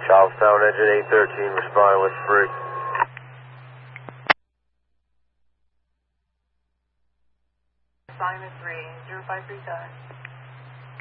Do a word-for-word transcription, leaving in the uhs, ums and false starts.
Charlestown engine eight thirteen, responding with three. Responding with three, zero five three seven.